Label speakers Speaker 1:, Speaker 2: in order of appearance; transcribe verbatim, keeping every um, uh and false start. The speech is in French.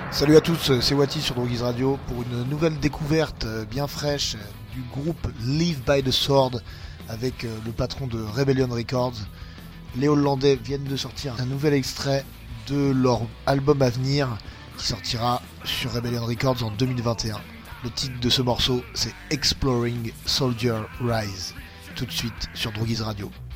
Speaker 1: Salut à tous, c'est Wati sur Droguise Radio pour une nouvelle découverte bien fraîche du groupe Live by the Sword avec le patron de Rebellion Records. Les Hollandais viennent de sortir un nouvel extrait de leur album à venir qui sortira sur Rebellion Records en deux mille vingt et un. Le titre de ce morceau, c'est Exploring Soldier Rise. Tout de suite sur Droguise Radio.